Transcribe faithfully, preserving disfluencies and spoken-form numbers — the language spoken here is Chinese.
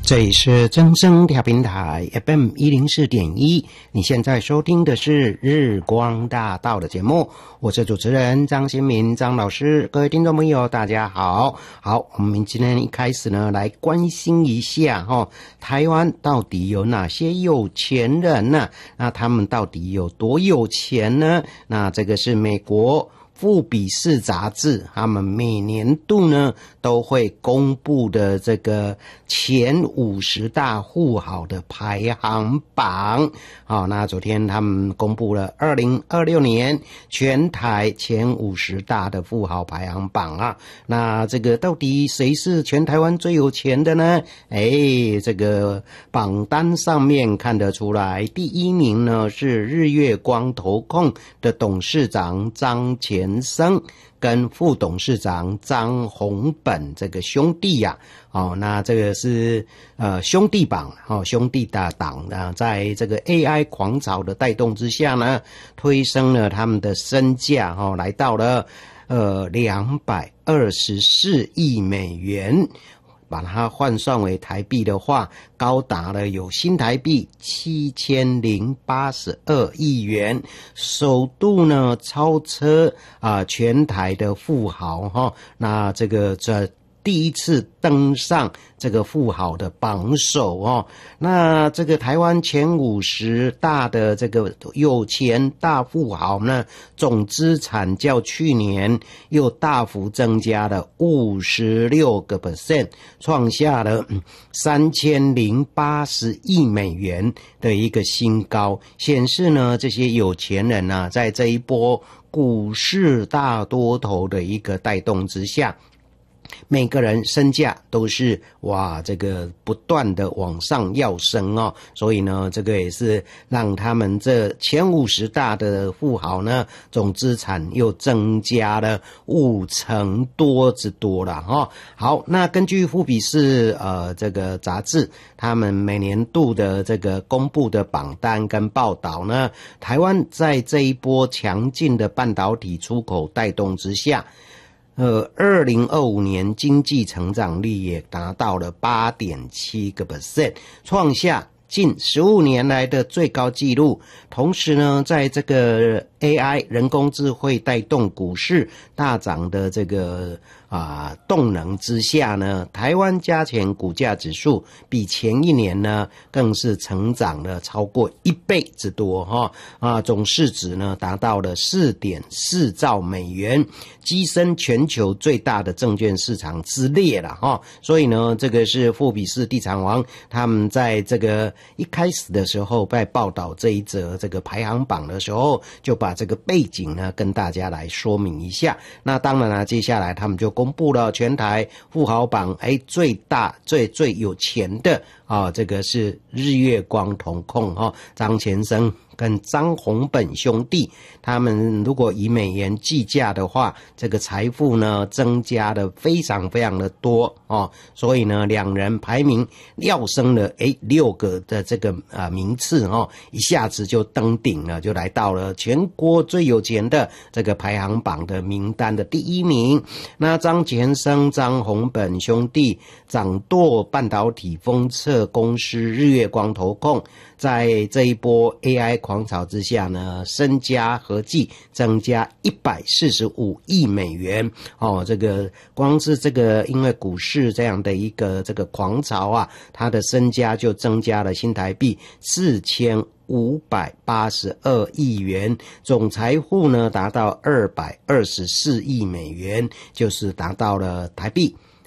这里是真声调频台 F M 一零四点一，你现在收听的是日光大道的节目，我是主持人张新民张老师。各位听众朋友大家好。好，我们今天一开始呢来关心一下齁，台湾到底有哪些有钱人呢？那他们到底有多有钱呢？那这个是美国富比士杂志他们每年度呢都会公布的这个前五十大富豪的排行榜。好，那昨天他们公布了二零二六年全台前五十大的富豪排行榜啊。那这个到底谁是全台湾最有钱的呢？诶，这个榜单上面看得出来，第一名呢是日月光投控的董事长张前生跟副董事长张宏本这个兄弟呀、啊，哦，那这个是呃兄弟榜哦，兄弟大党啊，在这个 A I 狂潮的带动之下呢，推升了他们的身价哦，来到了呃两百二十四亿美元。把它换算为台币的话，高达了有新台币七千零八十二亿元，首度呢超车啊、呃、全台的富豪哈。那这个这第一次登上这个富豪的榜首哦。那这个台湾前五十大的这个有钱大富豪呢，总资产较去年又大幅增加了 百分之五十六， 创下了三千零八十亿美元的一个新高，显示呢这些有钱人啊，在这一波股市大多头的一个带动之下，每个人身价都是哇这个不断的往上跃升哦，所以呢这个也是让他们这前五十大的富豪呢总资产又增加了五成多之多了哈、哦。好，那根据富比士呃这个杂志他们每年度的这个公布的榜单跟报道呢，台湾在这一波强劲的半导体出口带动之下，呃，二零二五年经济成长率也达到了 八点七个百分点， 创下近十五年来的最高纪录。同时呢，在这个 A I 人工智慧带动股市大涨的这个啊动能之下呢，台湾加权股价指数比前一年呢更是成长了超过一倍之多哈啊，总市值呢达到了 四点四兆美元，跻身全球最大的证券市场之列了哈。所以呢，这个是富比士地产王他们在这个一开始的时候在报道这一则这个排行榜的时候，就把这个背景呢跟大家来说明一下。那当然了，接下来他们就公布了全台富豪榜，哎，最大最最有钱的啊，这个是日月光投控哈，张前生跟张宏本兄弟，他们如果以美元计价的话，这个财富呢增加的非常非常的多哦，所以呢两人排名跃升了诶六个的这个啊、呃、名次哦，一下子就登顶了，就来到了全国最有钱的这个排行榜的名单的第一名。那张前生、张宏本兄弟掌舵半导体封测公司日月光投控，在这一波 A I 狂潮之下呢，身家合计增加一百四十五亿美元哦。这个光是这个因为股市这样的一个这个狂潮啊，他的身家就增加了新台币四千五百八十二亿元，总财富呢达到二百二十四亿美元，就是达到了台币